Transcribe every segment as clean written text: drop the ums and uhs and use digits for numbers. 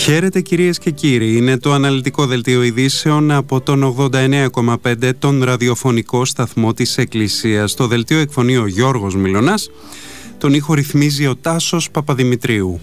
Χαίρετε κυρίες και κύριοι, είναι το αναλυτικό δελτίο ειδήσεων από τον 89,5 τον ραδιοφωνικό σταθμό της Εκκλησίας. Το δελτίο εκφωνεί ο Γιώργος Μιλωνάς, τον ήχο ρυθμίζει ο Τάσος Παπαδημητρίου.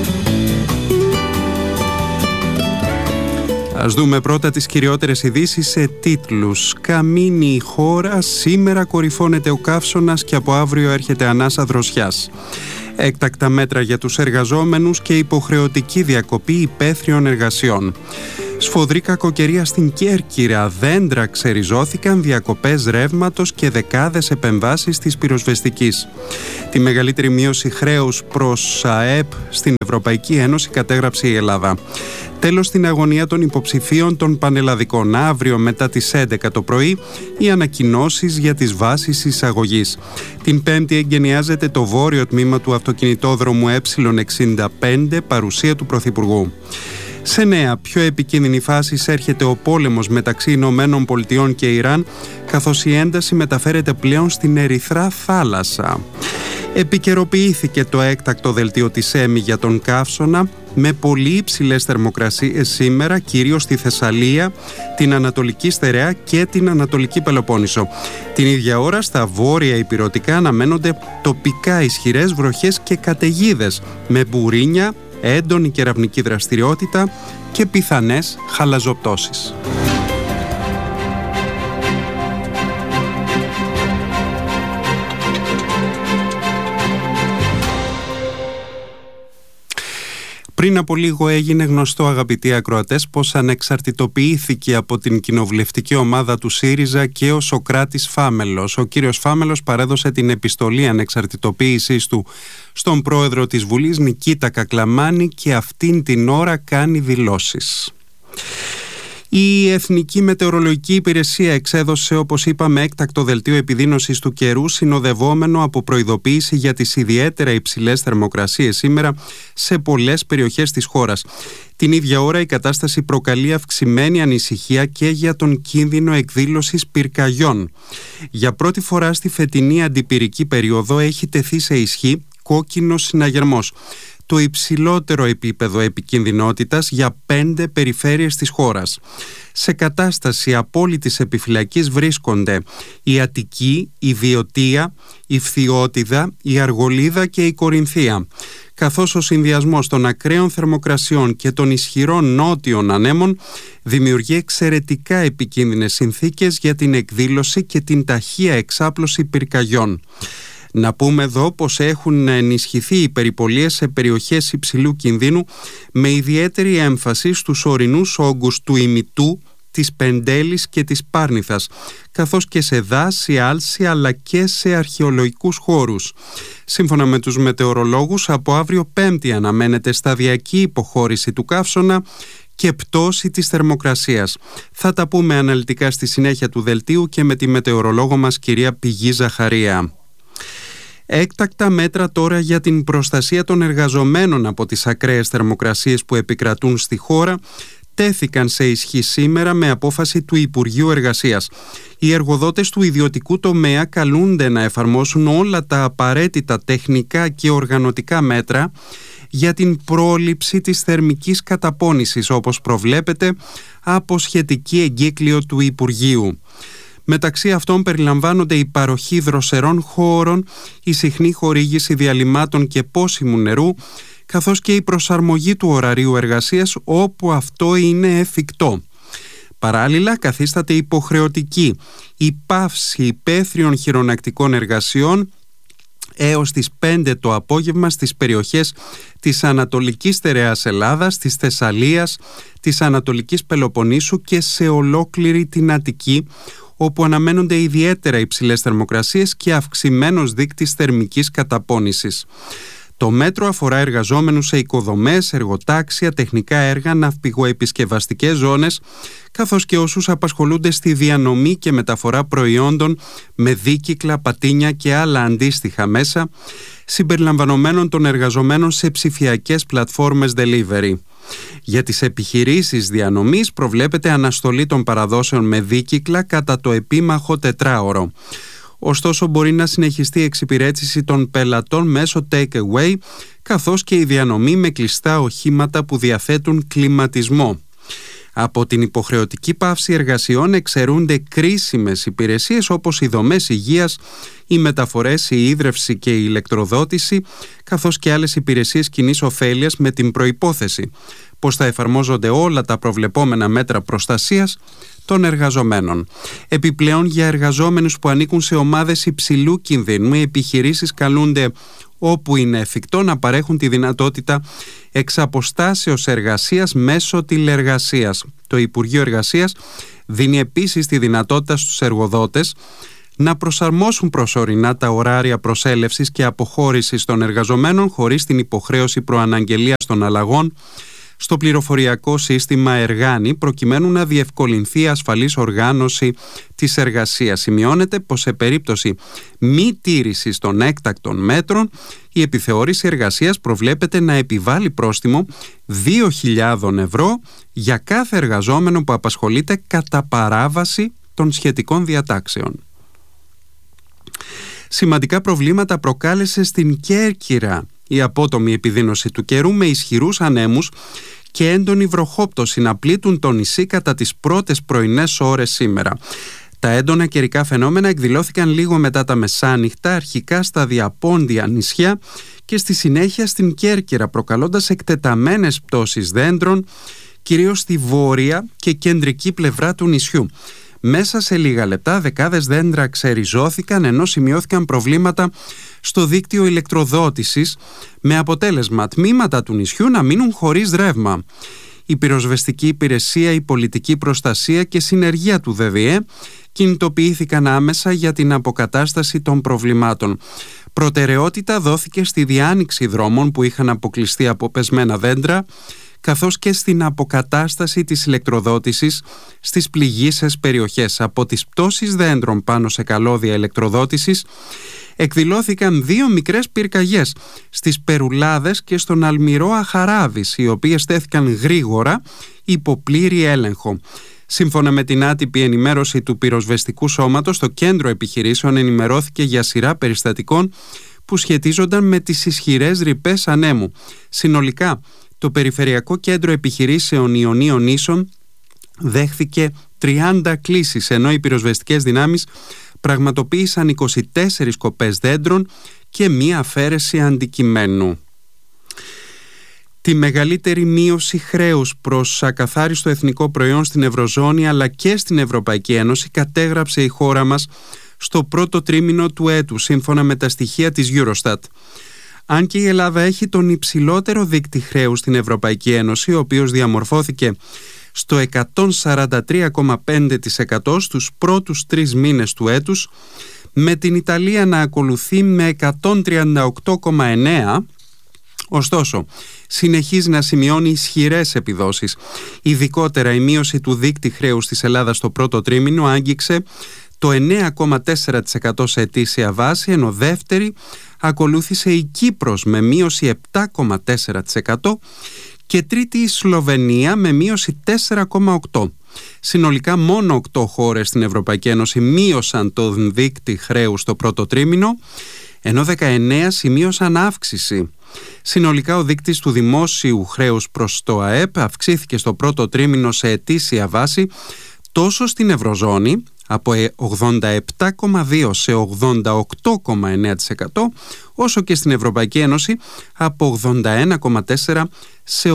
Ας δούμε πρώτα τις κυριότερες ειδήσεις σε τίτλους. Καμίνει η χώρα, σήμερα κορυφώνεται ο καύσωνας και από αύριο έρχεται ανάσα δροσιάς. Έκτακτα μέτρα για τους εργαζόμενους και υποχρεωτική διακοπή υπαίθριων εργασιών. Σφοδρή κακοκαιρία στην Κέρκυρα, δέντρα ξεριζώθηκαν, διακοπές ρεύματος και δεκάδες επεμβάσεις της πυροσβεστικής. Τη μεγαλύτερη μείωση χρέους προς ΑΕΠ στην Ευρωπαϊκή Ένωση κατέγραψε η Ελλάδα. Τέλος στην αγωνία των υποψηφίων των πανελλαδικών. Αύριο μετά τις 11 το πρωί οι ανακοινώσεις για τις βάσεις εισαγωγής. Την Πέμπτη εγκαινιάζεται το βόρειο τμήμα του αυτοκινητόδρομου Ε65, παρουσία του Πρωθυπουργού. Σε νέα, πιο επικίνδυνη φάση έρχεται ο πόλεμος μεταξύ Ηνωμένων Πολιτειών και Ιράν, καθώς η ένταση μεταφέρεται πλέον στην Ερυθρά θάλασσα. Επικαιροποιήθηκε το έκτακτο δελτίο της ΕΜΗ για τον καύσωνα, με πολύ υψηλές θερμοκρασίες σήμερα, κυρίως στη Θεσσαλία, την Ανατολική Στερεά και την Ανατολική Πελοπόννησο. Την ίδια ώρα στα βόρεια ηπειρωτικά αναμένονται τοπικά ισχυρές βροχές και καταιγίδες, με μπουρίνια, έντονη κεραυνική δραστηριότητα και πιθανές χαλαζοπτώσεις. Πριν από λίγο έγινε γνωστό, αγαπητοί ακροατές, πως ανεξαρτητοποιήθηκε από την κοινοβουλευτική ομάδα του ΣΥΡΙΖΑ και ο Σωκράτης Φάμελος. Ο κύριος Φάμελος παρέδωσε την επιστολή ανεξαρτητοποίησης του στον πρόεδρο της Βουλής, Νικήτα Κακλαμάνη, και αυτήν την ώρα κάνει δηλώσεις. Η Εθνική Μετεωρολογική Υπηρεσία εξέδωσε, όπως είπαμε, έκτακτο δελτίο επιδείνωσης του καιρού, συνοδευόμενο από προειδοποίηση για τις ιδιαίτερα υψηλές θερμοκρασίες σήμερα σε πολλές περιοχές της χώρας. Την ίδια ώρα η κατάσταση προκαλεί αυξημένη ανησυχία και για τον κίνδυνο εκδήλωσης πυρκαγιών. Για πρώτη φορά στη φετινή αντιπυρική περίοδο έχει τεθεί σε ισχύ κόκκινος συναγερμός, το υψηλότερο επίπεδο επικινδυνότητας για 5 περιφέρειες της χώρας. Σε κατάσταση απόλυτης επιφυλακής βρίσκονται η Αττική, η Βιωτία, η Φθιώτιδα, η Αργολίδα και η Κορινθία, καθώς ο συνδυασμός των ακραίων θερμοκρασιών και των ισχυρών νότιων ανέμων δημιουργεί εξαιρετικά επικίνδυνες συνθήκες για την εκδήλωση και την ταχεία εξάπλωση πυρκαγιών. Να πούμε εδώ πως έχουν ενισχυθεί οι περιπολίες σε περιοχές υψηλού κινδύνου, με ιδιαίτερη έμφαση στους ορεινούς όγκους του Ημιτού, της Πεντέλης και της Πάρνηθας, καθώς και σε δάση, άλση αλλά και σε αρχαιολογικούς χώρους. Σύμφωνα με τους μετεωρολόγους, από αύριο Πέμπτη αναμένεται σταδιακή υποχώρηση του καύσωνα και πτώση της θερμοκρασίας. Θα τα πούμε αναλυτικά στη συνέχεια του δελτίου και με τη μετεωρολόγο μας κυρία Πηγή Ζαχαρία. Έκτακτα μέτρα τώρα για την προστασία των εργαζομένων από τις ακραίες θερμοκρασίες που επικρατούν στη χώρα τέθηκαν σε ισχύ σήμερα με απόφαση του Υπουργείου Εργασίας. Οι εργοδότες του ιδιωτικού τομέα καλούνται να εφαρμόσουν όλα τα απαραίτητα τεχνικά και οργανωτικά μέτρα για την πρόληψη της θερμικής καταπώνησης, όπως προβλέπεται από σχετική εγκύκλιο του Υπουργείου. Μεταξύ αυτών περιλαμβάνονται η παροχή δροσερών χώρων, η συχνή χορήγηση διαλυμάτων και πόσιμου νερού, καθώς και η προσαρμογή του ωραρίου εργασίας όπου αυτό είναι εφικτό. Παράλληλα, καθίσταται υποχρεωτική η πάυση υπαίθριων χειρονακτικών εργασιών έως τις 5 το απόγευμα στις περιοχές της Ανατολικής Στερεάς Ελλάδας, της Θεσσαλίας, της Ανατολικής Πελοποννήσου και σε ολόκληρη την Αττική, όπου αναμένονται ιδιαίτερα υψηλές θερμοκρασίες και αυξημένος δείκτης θερμικής καταπώνησης. Το μέτρο αφορά εργαζόμενους σε οικοδομές, εργοτάξια, τεχνικά έργα, ναυπηγοεπισκευαστικές ζώνες, καθώς και όσους απασχολούνται στη διανομή και μεταφορά προϊόντων με δίκυκλα, πατίνια και άλλα αντίστοιχα μέσα, συμπεριλαμβανομένων των εργαζομένων σε ψηφιακές πλατφόρμες delivery. Για τις επιχειρήσεις διανομής προβλέπεται αναστολή των παραδόσεων με δίκυκλα κατά το επίμαχο τετράωρο. Ωστόσο, μπορεί να συνεχιστεί η εξυπηρέτηση των πελατών μέσω take-away, καθώς και η διανομή με κλειστά οχήματα που διαθέτουν κλιματισμό. Από την υποχρεωτική πάυση εργασιών εξαιρούνται κρίσιμες υπηρεσίες όπως οι δομές υγείας, οι μεταφορές, η ίδρυυση και η ηλεκτροδότηση, καθώς και άλλες υπηρεσίες κοινής ωφέλειας, με την προϋπόθεση πως θα εφαρμόζονται όλα τα προβλεπόμενα μέτρα προστασίας των εργαζομένων. Επιπλέον, για εργαζόμενους που ανήκουν σε ομάδες υψηλού κινδύνου, οι επιχειρήσεις καλούνται, όπου είναι εφικτό, να παρέχουν τη δυνατότητα εξαποστάσεως εργασίας μέσω τηλεργασίας. Το Υπουργείο Εργασίας δίνει επίσης τη δυνατότητα στους εργοδότες να προσαρμόσουν προσωρινά τα ωράρια προσέλευσης και αποχώρησης των εργαζομένων χωρίς την υποχρέωση προαναγγελίας των αλλαγών στο πληροφοριακό σύστημα Εργάνη, προκειμένου να διευκολυνθεί η ασφαλής οργάνωση της εργασίας. Σημειώνεται πως σε περίπτωση μη τήρησης των έκτακτων μέτρων, η επιθεώρηση εργασίας προβλέπεται να επιβάλλει πρόστιμο 2.000 ευρώ για κάθε εργαζόμενο που απασχολείται κατά παράβαση των σχετικών διατάξεων. Σημαντικά προβλήματα προκάλεσε στην Κέρκυρα η απότομη επιδείνωση του καιρού, με ισχυρούς ανέμους και έντονη βροχόπτωση να πλήττουν το νησί κατά τις πρώτες πρωινές ώρες σήμερα. Τα έντονα καιρικά φαινόμενα εκδηλώθηκαν λίγο μετά τα μεσάνυχτα, αρχικά στα διαπόντια νησιά και στη συνέχεια στην Κέρκυρα, προκαλώντας εκτεταμένες πτώσεις δέντρων, κυρίως στη βόρεια και κεντρική πλευρά του νησιού. Μέσα σε λίγα λεπτά δεκάδες δέντρα ξεριζώθηκαν, ενώ σημειώθηκαν προβλήματα στο δίκτυο ηλεκτροδότησης, με αποτέλεσμα τμήματα του νησιού να μείνουν χωρίς ρεύμα. Η πυροσβεστική υπηρεσία, η πολιτική προστασία και συνεργεία του ΔΔΕ κινητοποιήθηκαν άμεσα για την αποκατάσταση των προβλημάτων. Προτεραιότητα δόθηκε στη διάνοιξη δρόμων που είχαν αποκλειστεί από πεσμένα δέντρα, καθώς και στην αποκατάσταση της ηλεκτροδότησης στις πληγείσες περιοχές. Από τις πτώσεις δέντρων πάνω σε καλώδια ηλεκτροδότησης εκδηλώθηκαν 2 μικρές πυρκαγιές στις Περουλάδες και στον Αλμυρό Αχαράβης, οι οποίες τέθηκαν γρήγορα υπό πλήρη έλεγχο. Σύμφωνα με την άτυπη ενημέρωση του πυροσβεστικού σώματος, το κέντρο επιχειρήσεων ενημερώθηκε για σειρά περιστατικών που σχετίζονταν με τις ισχυρές ρηπές ανέμου. Συνολικά, το Περιφερειακό Κέντρο Επιχειρήσεων Ιωνίων Νήσων δέχθηκε 30 κλήσεις, ενώ οι πυροσβεστικές δυνάμεις πραγματοποίησαν 24 κοπές δέντρων και μία αφαίρεση αντικειμένου. Τη μεγαλύτερη μείωση χρέους προς ακαθάριστο εθνικό προϊόν στην Ευρωζώνη αλλά και στην Ευρωπαϊκή Ένωση κατέγραψε η χώρα μας στο πρώτο τρίμηνο του έτους, σύμφωνα με τα στοιχεία της Eurostat. Αν και η Ελλάδα έχει τον υψηλότερο δείκτη χρέους στην Ευρωπαϊκή Ένωση, ο οποίος διαμορφώθηκε στο 143,5% στους πρώτους 3 μήνες του έτους, με την Ιταλία να ακολουθεί με 138,9%, ωστόσο συνεχίζει να σημειώνει ισχυρές επιδόσεις. Ειδικότερα η μείωση του δείκτη χρέους της Ελλάδας στο πρώτο τρίμηνο άγγιξε το 9,4% σε ετήσια βάση, ενώ δεύτερη ακολούθησε η Κύπρος με μείωση 7,4% και τρίτη η Σλοβενία με μείωση 4,8%. Συνολικά μόνο 8 χώρες στην Ευρωπαϊκή Ένωση μείωσαν το δείκτη χρέους στο πρώτο τρίμηνο, ενώ 19 σημείωσαν αύξηση. Συνολικά ο δείκτης του δημόσιου χρέους προς το ΑΕΠ αυξήθηκε στο πρώτο τρίμηνο σε ετήσια βάση τόσο στην Ευρωζώνη από 87,2% σε 88,9%, όσο και στην Ευρωπαϊκή Ένωση από 81,4% σε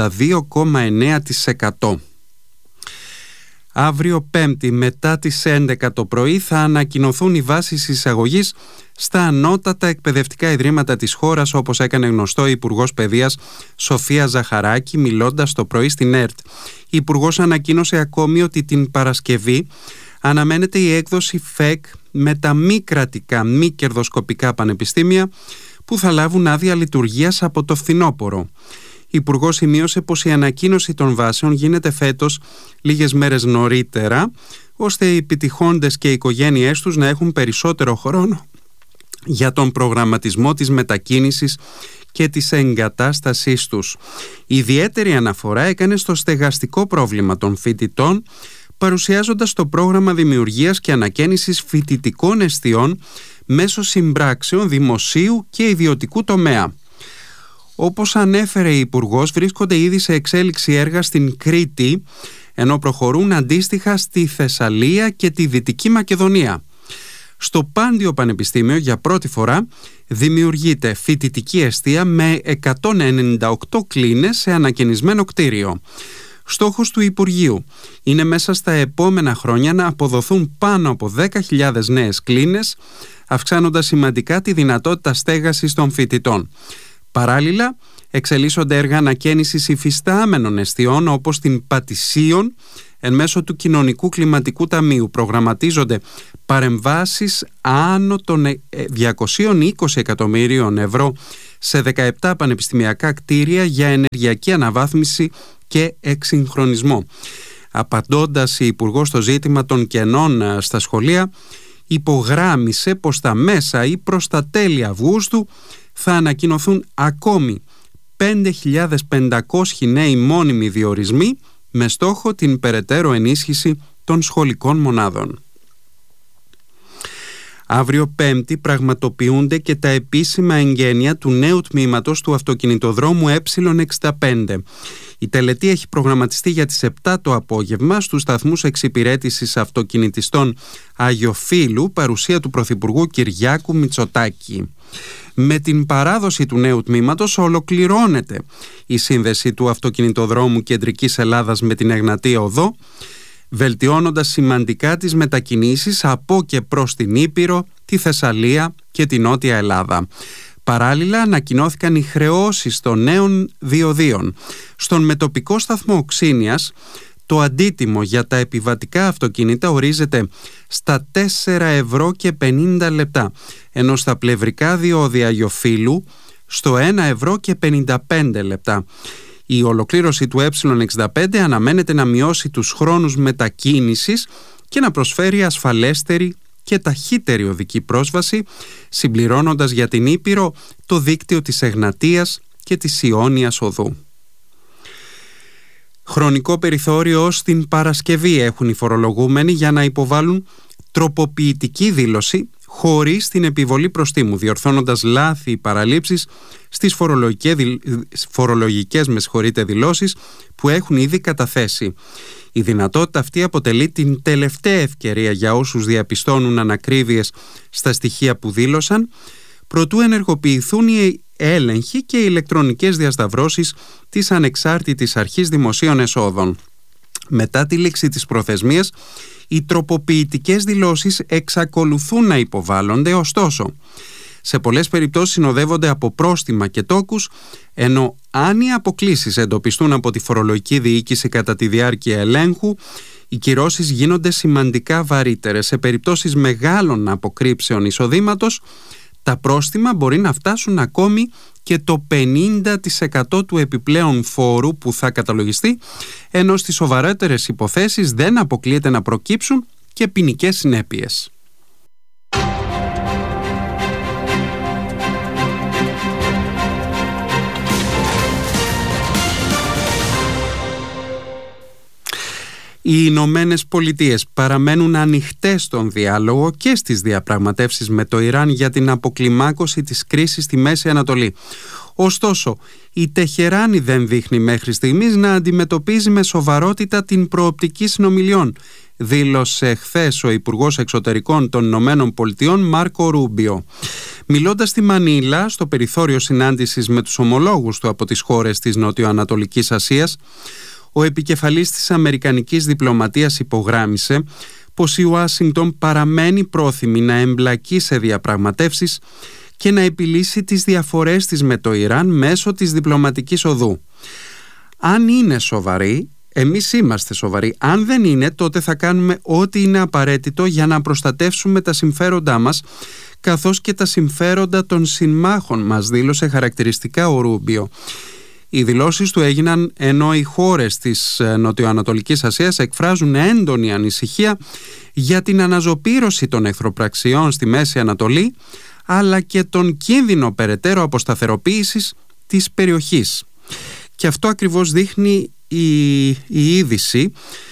82,9%. Αύριο Πέμπτη μετά τις 11 το πρωί θα ανακοινωθούν οι βάσεις εισαγωγής στα ανώτατα εκπαιδευτικά ιδρύματα της χώρας, όπως έκανε γνωστό η Υπουργός Παιδείας Σοφία Ζαχαράκη μιλώντας το πρωί στην ΕΡΤ. Η Υπουργός ανακοίνωσε ακόμη ότι την Παρασκευή αναμένεται η έκδοση ΦΕΚ με τα μη κρατικά, μη κερδοσκοπικά πανεπιστήμια που θα λάβουν άδεια λειτουργίας από το φθινόπωρο. Η Υπουργός σημείωσε πως η ανακοίνωση των βάσεων γίνεται φέτος λίγες μέρες νωρίτερα, ώστε οι επιτυχώντες και οι οικογένειές τους να έχουν περισσότερο χρόνο για τον προγραμματισμό της μετακίνησης και της εγκατάστασής τους. Η ιδιαίτερη αναφορά έκανε στο στεγαστικό πρόβλημα των φοιτητών παρουσιάζοντας το πρόγραμμα δημιουργίας και ανακαίνησης φοιτητικών εστιών μέσω συμπράξεων δημοσίου και ιδιωτικού τομέα. Όπως ανέφερε η Υπουργός, βρίσκονται ήδη σε εξέλιξη έργα στην Κρήτη, ενώ προχωρούν αντίστοιχα στη Θεσσαλία και τη Δυτική Μακεδονία. Στο Πάντιο Πανεπιστήμιο για πρώτη φορά δημιουργείται φοιτητική εστία με 198 κλίνες σε ανακαινισμένο κτίριο. Στόχος του Υπουργείου είναι μέσα στα επόμενα χρόνια να αποδοθούν πάνω από 10.000 νέες κλίνες, αυξάνοντας σημαντικά τη δυνατότητα στέγασης των φοιτητών. Παράλληλα, εξελίσσονται έργα ανακαίνησης υφιστάμενων εστιών όπως την Πατησίων. Εν μέσω του Κοινωνικού Κλιματικού Ταμείου προγραμματίζονται παρεμβάσεις άνω των 220 εκατομμύριων ευρώ σε 17 πανεπιστημιακά κτίρια για ενεργειακή αναβάθμιση και εξυγχρονισμό. Απαντώντας η Υπουργός στο ζήτημα των κενών στα σχολεία, υπογράμμισε πως στα μέσα ή προς τα τέλη Αυγούστου θα ανακοινωθούν ακόμη 5.500 νέοι μόνιμοι διορισμοί με στόχο την περαιτέρω ενίσχυση των σχολικών μονάδων. Αύριο Πέμπτη πραγματοποιούνται και τα επίσημα εγγένεια του νέου τμήματος του αυτοκινητοδρόμου Ε65. Η τελετή έχει προγραμματιστεί για τις 7 το απόγευμα στους σταθμούς εξυπηρέτησης αυτοκινητιστών Αγιοφύλου, παρουσία του Πρωθυπουργού Κυριάκου Μητσοτάκη. Με την παράδοση του νέου τμήματος ολοκληρώνεται η σύνδεση του αυτοκινητοδρόμου Κεντρικής Ελλάδας με την Εγνατία Οδό, βελτιώνοντας σημαντικά τις μετακινήσεις από και προς την Ήπειρο, τη Θεσσαλία και τη Νότια Ελλάδα. Παράλληλα, ανακοινώθηκαν οι χρεώσεις των νέων διοδίων. Στον μετοπικό σταθμό Ξίνιας, το αντίτιμο για τα επιβατικά αυτοκίνητα ορίζεται στα 4,50 ευρώ, ενώ στα πλευρικά διόδια Αγιοφύλου στο 1,55 ευρώ. Η ολοκλήρωση του Ε65 αναμένεται να μειώσει τους χρόνους μετακίνησης και να προσφέρει ασφαλέστερη και ταχύτερη οδική πρόσβαση, συμπληρώνοντας για την Ήπειρο το δίκτυο της Εγνατίας και της Ιόνιας Οδού. Χρονικό περιθώριο ως την Παρασκευή έχουν οι φορολογούμενοι για να υποβάλουν τροποποιητική δήλωση χωρίς την επιβολή προστίμου, διορθώνοντας λάθη ή παραλήψεις στις φορολογικές δηλώσεις που έχουν ήδη καταθέσει. Η δυνατότητα αυτή αποτελεί την τελευταία ευκαιρία για όσους διαπιστώνουν ανακρίβειες στα στοιχεία που δήλωσαν, προτού ενεργοποιηθούν οι έλεγχοι και οι ηλεκτρονικές διασταυρώσεις της Ανεξάρτητης Αρχής Δημοσίων Εσόδων. Μετά τη λήξη της προθεσμίας, οι τροποποιητικές δηλώσεις εξακολουθούν να υποβάλλονται, ωστόσο σε πολλές περιπτώσεις συνοδεύονται από πρόστιμα και τόκους, ενώ αν οι αποκλίσεις εντοπιστούν από τη φορολογική διοίκηση κατά τη διάρκεια ελέγχου, οι κυρώσεις γίνονται σημαντικά βαρύτερες. Σε περιπτώσεις μεγάλων αποκρύψεων εισοδήματος, τα πρόστιμα μπορεί να φτάσουν ακόμη και το 50% του επιπλέον φόρου που θα καταλογιστεί, ενώ στις σοβαρότερες υποθέσεις δεν αποκλείεται να προκύψουν και ποινικές συνέπειες. Οι Ηνωμένες Πολιτείες παραμένουν ανοιχτές στον διάλογο και στις διαπραγματεύσεις με το Ιράν για την αποκλιμάκωση της κρίσης στη Μέση Ανατολή. Ωστόσο, η Τεχεράνη δεν δείχνει μέχρι στιγμής να αντιμετωπίζει με σοβαρότητα την προοπτική συνομιλιών, δήλωσε χθες ο Υπουργός Εξωτερικών των Ηνωμένων Πολιτειών Μάρκο Ρούμπιο. Μιλώντας στη Μανίλα, στο περιθώριο συνάντησης με τους ομολόγους του από τις χώρες της Νοτιοανατολικής Ασίας, ο επικεφαλής της Αμερικανικής διπλωματίας υπογράμμισε πως η Ουάσιγκτον παραμένει πρόθυμη να εμπλακεί σε διαπραγματεύσεις και να επιλύσει τις διαφορές της με το Ιράν μέσω της διπλωματικής οδού. Αν είναι σοβαρή, εμείς είμαστε σοβαροί. Αν δεν είναι, τότε θα κάνουμε ό,τι είναι απαραίτητο για να προστατεύσουμε τα συμφέροντά μας, καθώς και τα συμφέροντα των συμμάχων μας, δήλωσε χαρακτηριστικά ο Ρούμπιο. Οι δηλώσεις του έγιναν ενώ οι χώρες της Νοτιοανατολικής Ασίας εκφράζουν έντονη ανησυχία για την αναζωπήρωση των εχθροπραξιών στη Μέση Ανατολή, αλλά και τον κίνδυνο περαιτέρω αποσταθεροποίησης της περιοχής. Και αυτό ακριβώς δείχνει η είδηση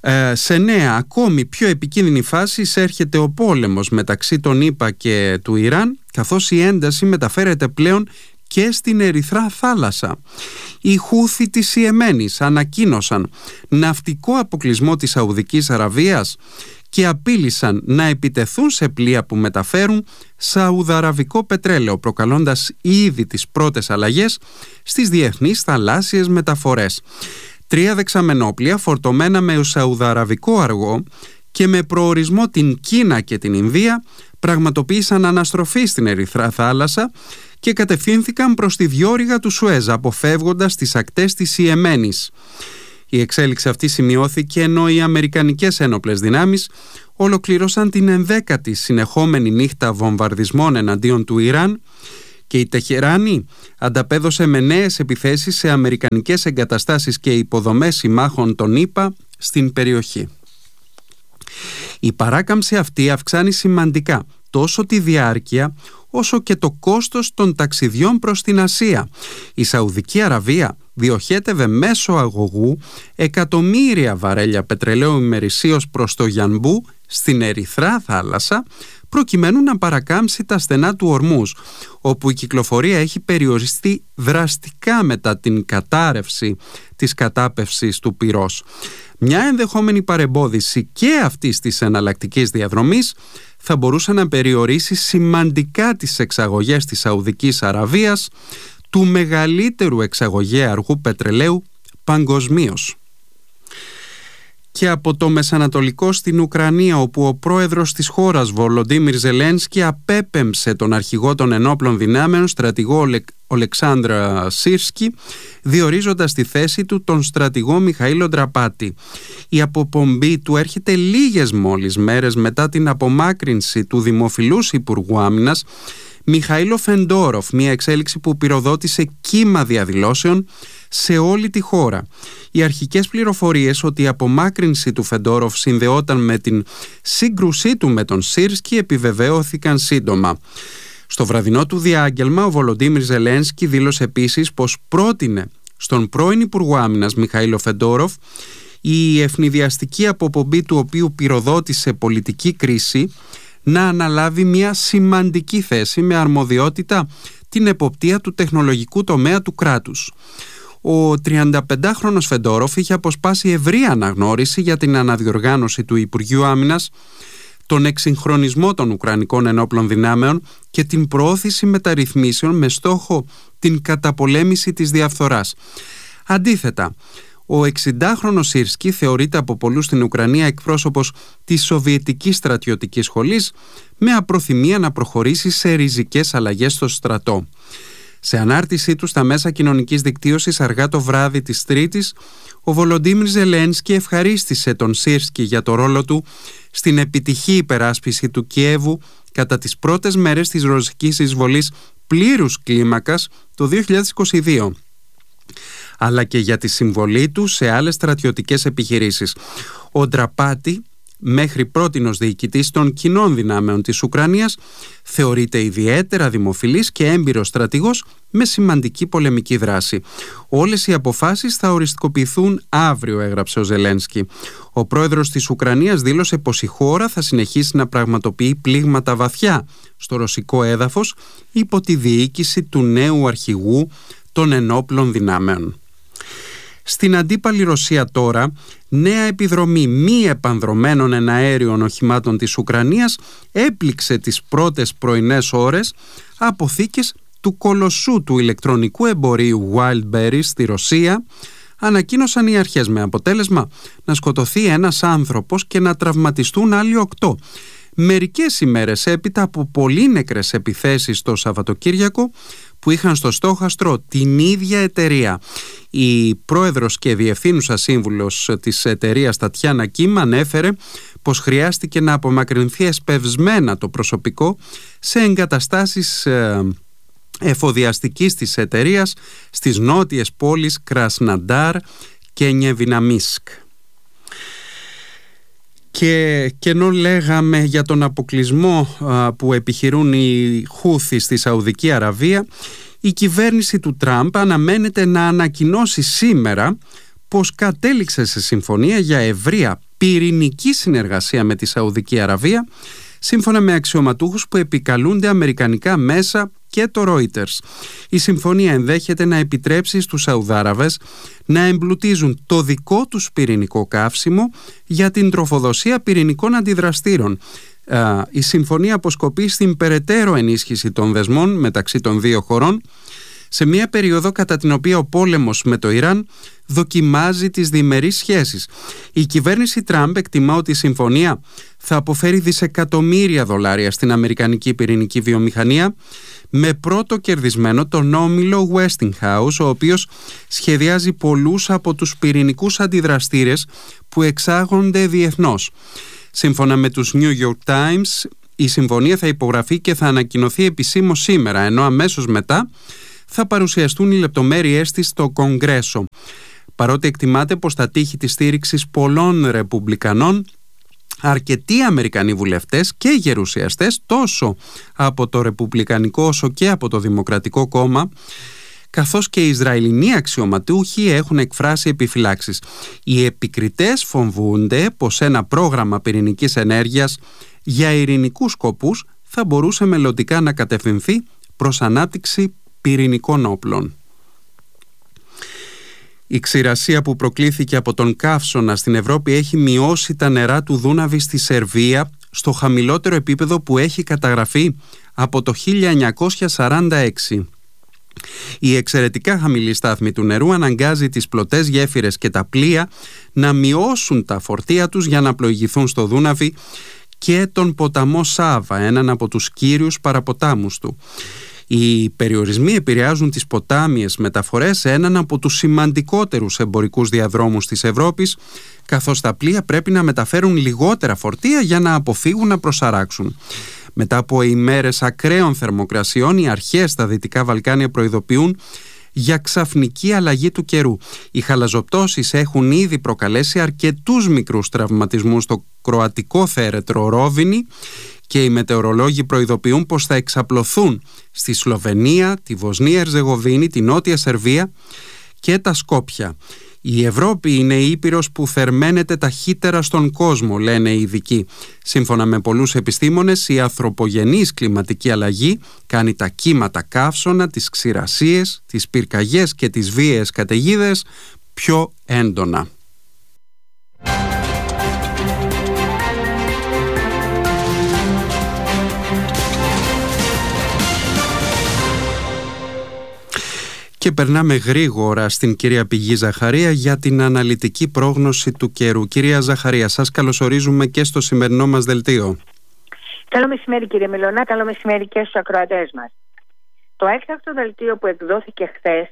Σε νέα ακόμη πιο επικίνδυνη φάση εισέρχεται ο πόλεμος μεταξύ των ΗΠΑ και του Ιράν, καθώς η ένταση μεταφέρεται πλέον και στην Ερυθρά θάλασσα. Οι Χούθι της Ιεμένης ανακοίνωσαν ναυτικό αποκλεισμό της Σαουδικής Αραβίας και απείλησαν να επιτεθούν σε πλοία που μεταφέρουν σαουδαραβικό πετρέλαιο, προκαλώντας ήδη τις πρώτες αλλαγές στις διεθνείς θαλάσσιες μεταφορές. 3 δεξαμενόπλια φορτωμένα με σαουδαραβικό αργό και με προορισμό την Κίνα και την Ινδία πραγματοποίησαν αναστροφή στην Ερυθρά θάλασσα και κατευθύνθηκαν προς τη διόρυγα του Σουέζ, αποφεύγοντας τις ακτές της Ιεμένης. Η εξέλιξη αυτή σημειώθηκε ενώ οι αμερικανικές ένοπλες δυνάμεις ολοκλήρωσαν την 11η συνεχόμενη νύχτα βομβαρδισμών εναντίον του Ιράν και η Τεχεράνη ανταπέδωσε με νέες επιθέσεις σε αμερικανικές εγκαταστάσεις και υποδομές συμμάχων των ΗΠΑ στην περιοχή. Η παράκαμψη αυτή αυξάνει σημαντικά τόσο τη διάρκεια όσο και το κόστος των ταξιδιών προς την Ασία. Η Σαουδική Αραβία διοχέτευε μέσω αγωγού εκατομμύρια βαρέλια πετρελαίου ημερησίως προς το Γιανμπού στην Ερυθρά θάλασσα, προκειμένου να παρακάμψει τα στενά του Ορμούζ, όπου η κυκλοφορία έχει περιοριστεί δραστικά μετά την κατάρρευση της κατάπευσης του πυρός. Μια ενδεχόμενη παρεμπόδιση και αυτής της εναλλακτικής διαδρομής θα μπορούσε να περιορίσει σημαντικά τις εξαγωγές της Σαουδικής Αραβίας, του μεγαλύτερου εξαγωγέα αργού πετρελαίου παγκοσμίως. Και από το Μεσανατολικό στην Ουκρανία, όπου ο πρόεδρος της χώρας Βολοντίμιρ Ζελένσκι απέπεμψε τον αρχηγό των ενόπλων δυνάμεων, στρατηγό Ολεξάνδρα Σίρσκι, διορίζοντας στη θέση του τον στρατηγό Μιχαήλο Ντραπάτη. Η αποπομπή του έρχεται λίγες μόλις μέρες μετά την απομάκρυνση του δημοφιλούς Υπουργού Άμυνας Μιχαήλο Φεντόροφ, μια εξέλιξη που πυροδότησε κύμα διαδηλώσεων σε όλη τη χώρα. Οι αρχικές πληροφορίες ότι η απομάκρυνση του Φεντόροφ συνδεόταν με την σύγκρουσή του με τον Σίρσκι επιβεβαιώθηκαν σύντομα. Στο βραδινό του διάγγελμα, ο Βολοντίμιρ Ζελένσκι δήλωσε επίσης πως πρότεινε στον πρώην Υπουργό Άμυνας Μιχαήλο Φεντόροφ, η ευνηδιαστική αποπομπή του οποίου πυροδότησε πολιτική κρίση, να αναλάβει μια σημαντική θέση με αρμοδιότητα την εποπτεία του τεχνολογικού τομέα του κράτους. Ο 35χρονος Φεντόροφ είχε αποσπάσει ευρεία αναγνώριση για την αναδιοργάνωση του Υπουργείου Άμυνας, τον εξυγχρονισμό των Ουκρανικών ενόπλων δυνάμεων και την προώθηση μεταρρυθμίσεων με στόχο την καταπολέμηση της διαφθοράς. Αντίθετα, ο 60χρονος Σίρσκι θεωρείται από πολλούς στην Ουκρανία εκπρόσωπος της Σοβιετικής Στρατιωτικής Σχολής, με απροθυμία να προχωρήσει σε ριζικές αλλαγές στο στρατό. Σε ανάρτησή του στα μέσα κοινωνικής δικτύωσης αργά το βράδυ της Τρίτης, ο Βολοντίμιρ Ζελένσκι ευχαρίστησε τον Σίρσκι για το ρόλο του στην επιτυχή υπεράσπιση του Κιέβου κατά τις πρώτες μέρες της ρωσικής εισβολής πλήρους κλίμακας το 2022, αλλά και για τη συμβολή του σε άλλες στρατιωτικές επιχειρήσεις. Ο Ντραπάτη, μέχρι πρότινος διοικητής των κοινών δυνάμεων της Ουκρανίας, θεωρείται ιδιαίτερα δημοφιλής και έμπειρος στρατηγός με σημαντική πολεμική δράση. Όλες οι αποφάσεις θα οριστικοποιηθούν αύριο, έγραψε ο Ζελένσκι. Ο πρόεδρος της Ουκρανίας δήλωσε πως η χώρα θα συνεχίσει να πραγματοποιεί πλήγματα βαθιά στο ρωσικό έδαφος υπό τη διοίκηση του νέου αρχηγού των ενόπλων δυνάμεων. Στην αντίπαλη Ρωσία τώρα, νέα επιδρομή μη επανδρωμένων εναέριων οχημάτων της Ουκρανίας έπληξε τις πρώτες πρωινές ώρες αποθήκες του κολοσσού του ηλεκτρονικού εμπορίου Wildberries στη Ρωσία, ανακοίνωσαν οι αρχές, με αποτέλεσμα να σκοτωθεί ένας άνθρωπος και να τραυματιστούν άλλοι 8. Μερικές ημέρες έπειτα από πολύ νεκρές επιθέσεις το Σαββατοκύριακο που είχαν στο στόχαστρο την ίδια εταιρεία. Η πρόεδρος και διευθύνουσα σύμβουλος της εταιρείας Τατιάνα Κίμ ανέφερε πως χρειάστηκε να απομακρυνθεί εσπευσμένα το προσωπικό σε εγκαταστάσεις εφοδιαστικής της εταιρείας στις νότιες πόλεις Κρασναντάρ και Νιεβιναμίσκ. Και ενώ λέγαμε για τον αποκλεισμό που επιχειρούν οι Χούθι στη Σαουδική Αραβία, η κυβέρνηση του Τραμπ αναμένεται να ανακοινώσει σήμερα πως κατέληξε σε συμφωνία για ευρεία πυρηνική συνεργασία με τη Σαουδική Αραβία, σύμφωνα με αξιωματούχους που επικαλούνται αμερικανικά μέσα και το Reuters. Η συμφωνία ενδέχεται να επιτρέψει στους Σαουδάραβες να εμπλουτίζουν το δικό τους πυρηνικό καύσιμο για την τροφοδοσία πυρηνικών αντιδραστήρων. Η συμφωνία αποσκοπεί στην περαιτέρω ενίσχυση των δεσμών μεταξύ των δύο χωρών, σε μια περίοδο κατά την οποία ο πόλεμος με το Ιράν δοκιμάζει τις διμερείς σχέσεις. Η κυβέρνηση Τραμπ εκτιμά ότι η συμφωνία θα αποφέρει δισεκατομμύρια δολάρια στην αμερικανική πυρηνική βιομηχανία, με πρώτο κερδισμένο τον όμιλο Westinghouse, ο οποίος σχεδιάζει πολλούς από τους πυρηνικούς αντιδραστήρες που εξάγονται διεθνώς. Σύμφωνα με τους New York Times, η συμφωνία θα υπογραφεί και θα ανακοινωθεί επισήμως σήμερα, ενώ αμέσως μετά θα παρουσιαστούν οι λεπτομέρειές της στο Κογκρέσο. Παρότι εκτιμάται πως τα τύχη της στήριξης πολλών ρεπουμπλικανών, αρκετοί Αμερικανοί βουλευτές και γερουσιαστές, τόσο από το Ρεπουμπλικανικό όσο και από το Δημοκρατικό Κόμμα, καθώς και οι Ισραηλινοί αξιωματούχοι, έχουν εκφράσει επιφυλάξεις. Οι επικριτές φοβούνται πως ένα πρόγραμμα πυρηνικής ενέργειας για ειρηνικούς σκοπούς θα μπορούσε μελλοντικά να κατευθυνθεί προς ανάπτυξη πυρηνικών όπλων. Η ξηρασία που προκλήθηκε από τον καύσωνα στην Ευρώπη έχει μειώσει τα νερά του Δούναβη στη Σερβία στο χαμηλότερο επίπεδο που έχει καταγραφεί από το 1946. Η εξαιρετικά χαμηλή στάθμη του νερού αναγκάζει τις πλωτές γέφυρες και τα πλοία να μειώσουν τα φορτία τους για να πλοηγηθούν στο Δούναβη και τον ποταμό Σάβα, έναν από τους κύριους παραποτάμους του. Οι περιορισμοί επηρεάζουν τις ποτάμιες μεταφορές σε έναν από τους σημαντικότερους εμπορικούς διαδρόμους της Ευρώπης, καθώς τα πλοία πρέπει να μεταφέρουν λιγότερα φορτία για να αποφύγουν να προσαράξουν. Μετά από ημέρες ακραίων θερμοκρασιών, οι αρχές στα Δυτικά Βαλκάνια προειδοποιούν για ξαφνική αλλαγή του καιρού. Οι χαλαζοπτώσεις έχουν ήδη προκαλέσει αρκετούς μικρούς τραυματισμούς στο κροατικό θέρετρο Ρόβινι και οι μετεωρολόγοι προειδοποιούν πως θα εξαπλωθούν στη Σλοβενία, τη Βοσνία Ερζεγοβίνη, τη Νότια Σερβία και τα Σκόπια. Η Ευρώπη είναι η ήπειρος που θερμαίνεται ταχύτερα στον κόσμο, λένε οι ειδικοί. Σύμφωνα με πολλούς επιστήμονες, η ανθρωπογενής κλιματική αλλαγή κάνει τα κύματα καύσωνα, τις ξηρασίες, τις πυρκαγιές και τις βίαιες καταιγίδες πιο έντονα. Και περνάμε γρήγορα στην κυρία Πηγή Ζαχαρία για την αναλυτική πρόγνωση του καιρού. Κυρία Ζαχαρία, σας καλωσορίζουμε και στο σημερινό μας δελτίο. Καλό μεσημέρι κύριε Μιλωνά, καλό μεσημέρι και στους ακροατές μας. Το έκτακτο δελτίο που εκδόθηκε χθες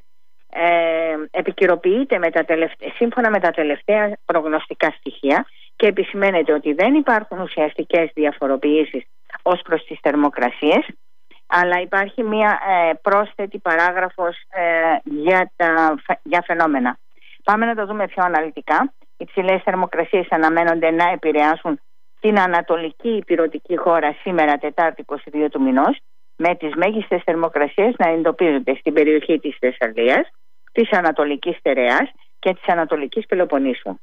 επικαιροποιείται σύμφωνα με τα τελευταία προγνωστικά στοιχεία και επισημαίνεται ότι δεν υπάρχουν ουσιαστικές διαφοροποιήσεις ως προς τις θερμοκρασίες, αλλά υπάρχει μία πρόσθετη παράγραφος για φαινόμενα. Πάμε να το δούμε πιο αναλυτικά. Οι υψηλές θερμοκρασίες αναμένονται να επηρεάσουν την ανατολική ηπειρωτική χώρα σήμερα Τετάρτη 22 του μηνός, με τις μέγιστες θερμοκρασίες να εντοπίζονται στην περιοχή της Θεσσαλίας, της Ανατολικής Στερεάς και της Ανατολικής Πελοποννήσου.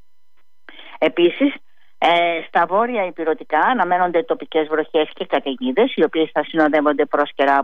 Επίσης, στα βόρεια ηπειρωτικά αναμένονται τοπικές βροχές και καταιγίδες, οι οποίες θα συνοδεύονται πρόσκαιρα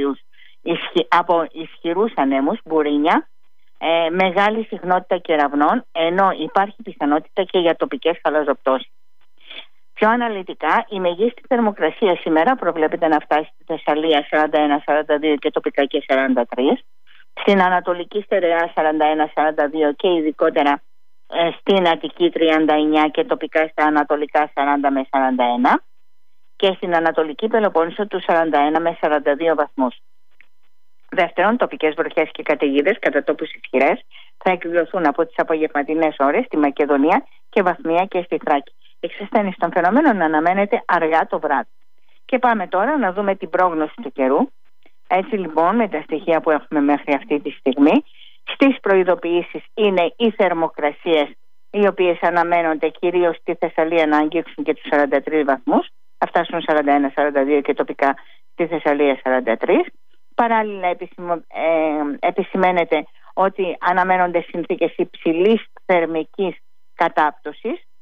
από ισχυρούς ανέμους, μπουρίνια, μεγάλη συχνότητα κεραυνών, ενώ υπάρχει πιθανότητα και για τοπικές χαλαζοπτώσεις. Πιο αναλυτικά, η μεγίστη θερμοκρασία σήμερα προβλέπεται να φτάσει στη Θεσσαλία 41-42 και τοπικά και 43, στην Ανατολική Στερεά 41-42 και ειδικότερα στην Αττική 39 και τοπικά στα Ανατολικά 40 με 41 και στην Ανατολική Πελοπόννησο του 41 με 42 βαθμούς. Δεύτερον, τοπικές βροχές και καταιγίδες κατά τόπους ισχυρές θα εκδηλωθούν από τις απογευματινές ώρες στη Μακεδονία και βαθμία και στη Θράκη. Η εξασθένιση των φαινομένων αναμένεται αργά το βράδυ. Και πάμε τώρα να δούμε την πρόγνωση του καιρού. Έτσι λοιπόν, με τα στοιχεία που έχουμε μέχρι αυτή τη στιγμή, στις προειδοποιήσεις είναι οι θερμοκρασίες, οι οποίες αναμένονται κυρίως στη Θεσσαλία να αγγίξουν και τους 43 βαθμούς, θα φτάσουν 41-42 και τοπικά στη Θεσσαλία 43. Παράλληλα επισημαίνεται ότι αναμένονται συνθήκες υψηλής θερμικής κατάπτωσης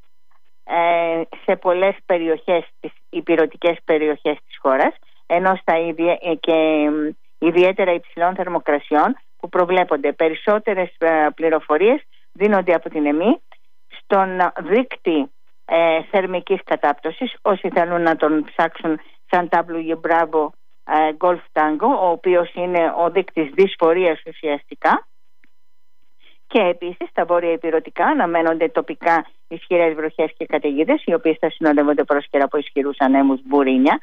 σε πολλές περιοχές, τις ηπειρωτικές περιοχές της χώρας, ενώ στα και ιδιαίτερα υψηλών θερμοκρασιών που προβλέπονται. Περισσότερες πληροφορίες δίνονται από την ΕΜΗ στον δείκτη θερμικής κατάπτωσης. Όσοι θέλουν να τον ψάξουν, σαν W Bravo Golf Tango, ο οποίος είναι ο δείκτης δυσφορίας ουσιαστικά. Και επίσης στα βόρεια ηπειρωτικά αναμένονται τοπικά ισχυρές βροχές και καταιγίδες, οι οποίες θα συνοδεύονται πρόσκαιρα από ισχυρούς ανέμους μπουρίνια,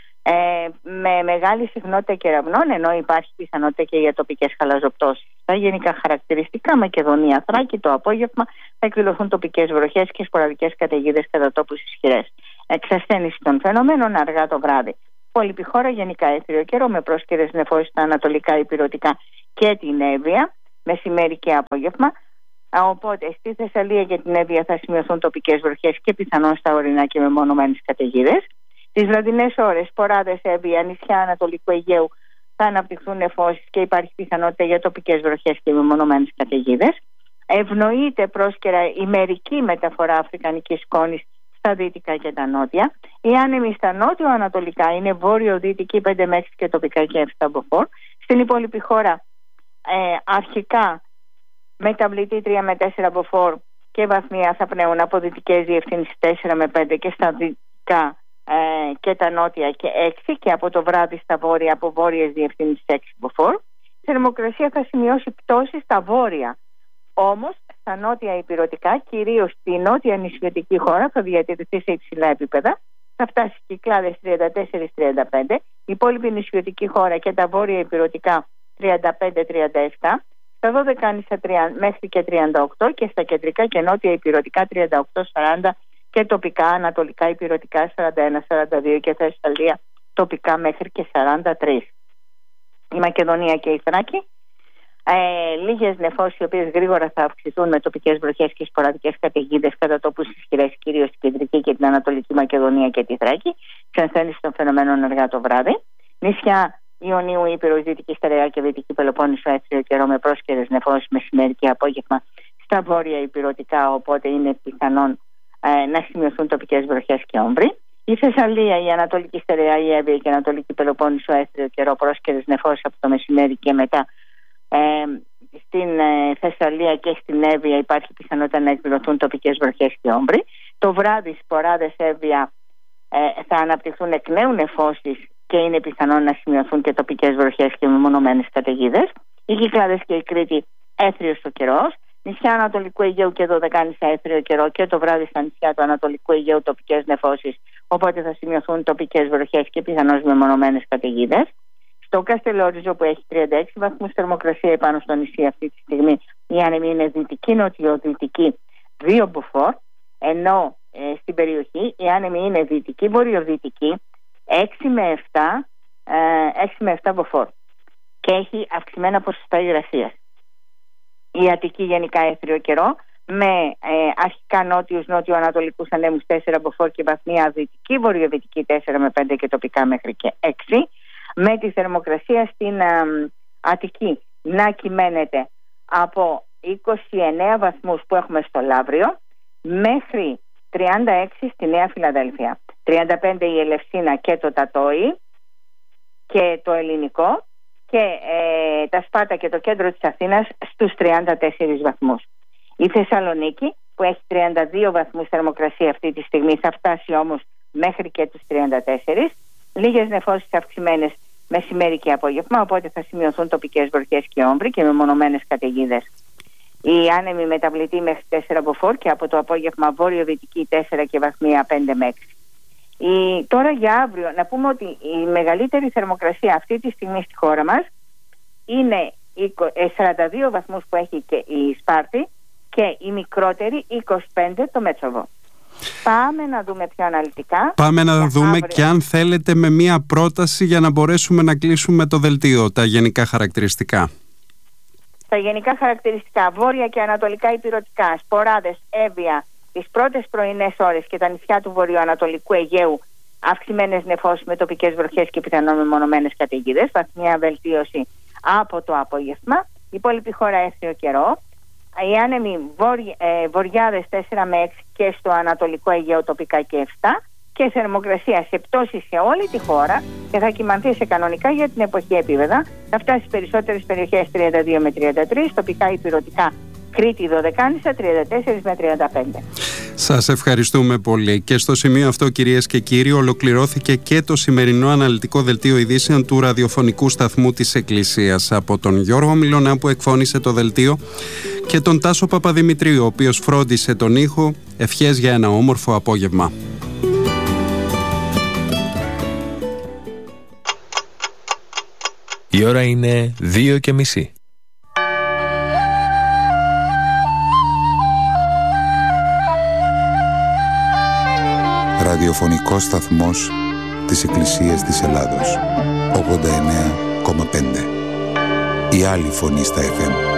με μεγάλη συχνότητα κεραυνών, ενώ υπάρχει πιθανότητα και για τοπικές χαλαζοπτώσεις. Τα γενικά χαρακτηριστικά: Μακεδονία, Θράκη, το απόγευμα θα εκδηλωθούν τοπικές βροχές και σποραδικές καταιγίδες κατά τόπους ισχυρές. Εξασθένιση των φαινομένων αργά το βράδυ. Υπόλοιπη χώρα γενικά έθριο καιρό με πρόσκαιρες νεφώσεις στα ανατολικά ηπειρωτικά και την Εύβοια, μεσημέρι και απόγευμα. Οπότε στη Θεσσαλία και την Εύβοια θα σημειωθούν τοπικές βροχές και πιθανόν στα ορεινά και μεμονωμένες καταιγίδες. Τις βραδινές ώρες, σποράδες, Εύβοια, νησιά Ανατολικού Αιγαίου θα αναπτυχθούν νεφώσεις και υπάρχει πιθανότητα για τοπικές βροχές και μεμονωμένες καταιγίδες. Ευνοείται πρόσκαιρα ημερική μεταφορά αφρικανικής σκόνης στα δυτικά και τα νότια. Οι άνεμοι στα νότιο-ανατολικά είναι βόρειο-δυτική 5 με 6 και τοπικά και 7 μποφόρ. Στην υπόλοιπη χώρα αρχικά μεταβλητή 3 με 4 μποφόρ και βαθμία θα πνέουν από δυτικές διευθύνσεις 4 με 5 και στα δυτικά και τα νότια και 6, και από το βράδυ στα βόρεια από βόρειες διευθύνσεις 6 μποφόρ. Η θερμοκρασία θα σημειώσει πτώση στα βόρεια. Όμως στα νότια ηπειρωτικά, κυρίως στη νότια νησιωτική χώρα, θα διατηρηθεί σε υψηλά επίπεδα. Θα φτάσει Κυκλάδες 34-35, η υπόλοιπη νησιωτική χώρα και τα βόρεια ηπειρωτικά 35-37, στα Δωδεκάνησα μέχρι και 38 και στα κεντρικά και νότια ηπειρωτικά 38-40 και τοπικά ανατολικά ηπειρωτικά 41-42 και Θεσσαλία τοπικά μέχρι και 43. Η Μακεδονία και η Θράκη, λίγες νεφώσεις οι οποίες γρήγορα θα αυξηθούν με τοπικές βροχές και σποραδικές καταιγίδες κατά τόπους ισχυρές, κυρίως στην κεντρική και την ανατολική Μακεδονία και τη Θράκη. Εξασθένιση των φαινομένων αργά το βράδυ. Νησιά Ιωνίου, Ήπειρος, Δυτική Στερεά και Δυτική Πελοπόννησο έθριο καιρό με πρόσκαιρες νεφώσεις μεσημέρι και απόγευμα στα βόρεια ηπειρωτικά, οπότε είναι πιθανόν να σημειωθούν τοπικές βροχές και όμβροι. Η Θεσσαλία, η Ανατολική Στερεά, η Εύβοια και η Ανατολική Πελοπόννησο έθριο καιρό, πρόσκαιρες νεφώσεις από το μεσημέρι και μετά. Στην Θεσσαλία και στην Εύβοια υπάρχει πιθανότητα να εκδηλωθούν τοπικές βροχές και όμβροι. Το βράδυ σποράδες Εύβοια θα αναπτυχθούν εκ νέου νεφώσεις και είναι πιθανόν να σημειωθούν και τοπικές βροχές και μεμονωμένες καταιγίδες. Οι Κυκλάδες και η Κρήτη έθριος ο καιρός. Νησιά Ανατολικού Αιγαίου και Δωδεκάνησα έθριο καιρό και το βράδυ στα νησιά του Ανατολικού Αιγαίου τοπικές νεφώσεις, οπότε θα σημειωθούν τοπικές βροχές και πιθανώς μεμονωμένες καταιγίδες. Στο Καστελόριζο που έχει 36 βαθμούς θερμοκρασία επάνω στο νησί αυτή τη στιγμή, η άνεμη είναι δυτική-νοτιοδυτική 2 μποφόρ, ενώ στην περιοχή η άνεμη είναι δυτική-βορειοδυτική 6 με 7 μποφόρ και έχει αυξημένα ποσοστά υγρασίας. Η Αττική γενικά έθριο καιρό με αρχικά νότιο-ανατολικούς ανέμους 4 μποφόρ και βαθμία δυτική-βορειοδυτική 4 με 5 και τοπικά μέχρι και 6, με τη θερμοκρασία στην Αττική να κυμαίνεται από 29 βαθμούς που έχουμε στο Λαύριο μέχρι 36 στη Νέα Φιλαδέλφια, 35 η Ελευσίνα και το Τατόι και το Ελληνικό, και τα Σπάτα και το κέντρο της Αθήνας στους 34 βαθμούς. Η Θεσσαλονίκη που έχει 32 βαθμούς θερμοκρασία αυτή τη στιγμή θα φτάσει όμως μέχρι και τους 34. Λίγες νεφώσεις αυξημένες μεσημέρι και απόγευμα, οπότε θα σημειωθούν τοπικές βροχές και όμβροι και μεμονωμένες καταιγίδες. Η άνεμη μεταβλητή μέχρι 4 μποφόρ και από το απόγευμα βόρειο-δυτική 4 και βαθμία 5 με 6. Τώρα για αύριο να πούμε ότι η μεγαλύτερη θερμοκρασία αυτή τη στιγμή στη χώρα μας είναι 42 βαθμούς που έχει και η Σπάρτη και η μικρότερη 25 το Μέτσοβο. Πάμε να δούμε πιο αναλυτικά. Πάμε να δούμε αύριο. Και αν θέλετε με μία πρόταση για να μπορέσουμε να κλείσουμε το δελτίο, τα γενικά χαρακτηριστικά. Τα γενικά χαρακτηριστικά: βόρεια και ανατολικά ηπειρωτικά, σποράδες, Εύβοια τις πρώτες πρωινές ώρες και τα νησιά του βορειοανατολικού Αιγαίου αυξημένες νεφώσεις με τοπικές βροχές και πιθανόν μεμονωμένες καταιγίδες, βαθμία βελτίωση από το απόγευμα. Η υπόλοιπη χώρα έθριο καιρό. οι άνεμοι βορειάδες 4 με 6 και στο Ανατολικό Αιγαίο τοπικά και 7, και θερμοκρασία σε πτώση σε όλη τη χώρα και θα κυμανθεί σε κανονικά για την εποχή επίπεδα. Θα φτάσει στις περισσότερες περιοχές 32 με 33, τοπικά υπηρετικά Κρήτη, Δωδεκάνησα 34 με 35. Σας ευχαριστούμε πολύ. Και στο σημείο αυτό, κυρίες και κύριοι, ολοκληρώθηκε και το σημερινό αναλυτικό δελτίο ειδήσεων του ραδιοφωνικού σταθμού της Εκκλησίας. Από τον Γιώργο Μιλωνά που εκφώνησε το δελτίο και τον Τάσο Παπαδημητρίου, ο οποίος φρόντισε τον ήχο, ευχές για ένα όμορφο απόγευμα. Η ώρα είναι 2:30. Ραδιοφωνικός σταθμός της Εκκλησίας της Ελλάδος, 89,5. Η άλλη φωνή στα FM.